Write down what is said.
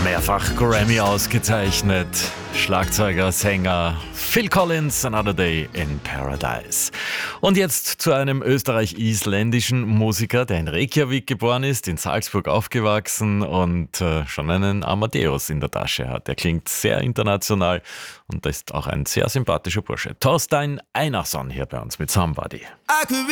Mehrfach Grammy ausgezeichnet. Schlagzeuger, Sänger Phil Collins, Another Day in Paradise. Und jetzt zu einem österreich-isländischen Musiker, der in Reykjavik geboren ist, in Salzburg aufgewachsen und schon einen Amadeus in der Tasche hat. Er klingt sehr international und ist auch ein sehr sympathischer Bursche. Thorstein Einarsson hier bei uns mit Somebody.